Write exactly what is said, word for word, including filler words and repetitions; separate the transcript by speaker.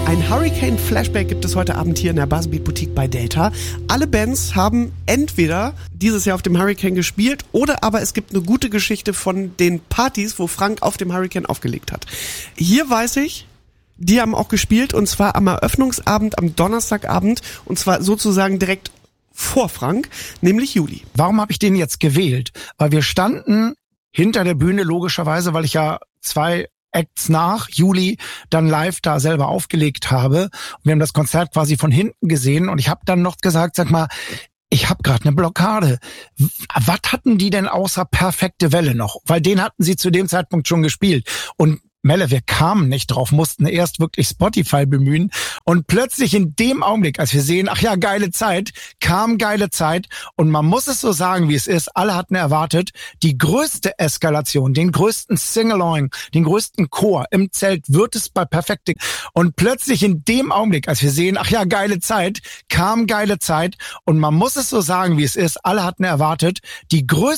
Speaker 1: Ein Hurricane-Flashback gibt es heute Abend hier in der Buzzbeat Boutique bei Delta. Alle Bands haben entweder dieses Jahr auf dem Hurricane gespielt oder aber es gibt eine gute Geschichte von den Partys, wo Frank auf dem Hurricane aufgelegt hat. Hier weiß ich, die haben auch gespielt und zwar am Eröffnungsabend, am Donnerstagabend und zwar sozusagen direkt vor Frank, nämlich Juli.
Speaker 2: Warum habe ich den jetzt gewählt? Weil wir standen hinter der Bühne logischerweise, weil ich ja zwei Acts nach Juli dann live da selber aufgelegt habe. Und wir haben das Konzert quasi von hinten gesehen und ich habe dann noch gesagt, sag mal, ich habe gerade eine Blockade. Was hatten die denn außer Perfekte Welle noch? Weil den hatten sie zu dem Zeitpunkt schon gespielt. Und Melle, wir kamen nicht drauf, mussten erst wirklich Spotify bemühen und plötzlich in dem Augenblick, als wir sehen, ach ja, geile Zeit, kam geile Zeit und man muss es so sagen, wie es ist, alle hatten erwartet, die größte Eskalation, den größten Sing-Along, den größten Chor im Zelt wird es bei Perfekte und plötzlich in dem Augenblick, als wir sehen, ach ja, geile Zeit, kam geile Zeit und man muss es so sagen, wie es ist, alle hatten erwartet, die größte